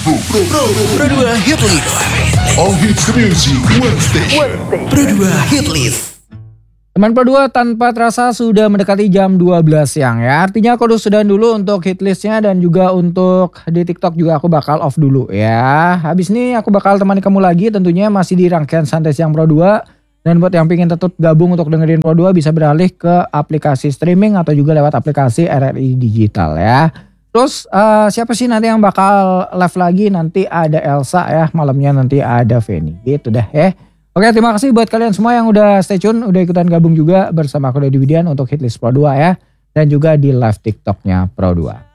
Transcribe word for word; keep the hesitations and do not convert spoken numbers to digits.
Pro, Pro, Pro dua Hit List. All hits the music, one station. Pro dua Hit List. Teman Pro dua, tanpa terasa sudah mendekati jam dua belas siang ya. Artinya aku udah sudahan dulu untuk hit listnya dan juga untuk di TikTok juga aku bakal off dulu ya. Habis ini aku bakal temani kamu lagi tentunya masih di rangkaian Santai Siang Pro dua. Dan buat yang pengen tetap gabung untuk dengerin Pro dua bisa beralih ke aplikasi streaming atau juga lewat aplikasi R R I Digital ya. Terus uh, siapa sih nanti yang bakal live lagi? Nanti ada Elsa ya, malamnya nanti ada Feni. Gitu dah ya. Oke, terima kasih buat kalian semua yang udah stay tune, udah ikutan gabung juga bersama aku Deddy Widian untuk Hitlist Pro dua ya. Dan juga di live TikToknya Pro dua.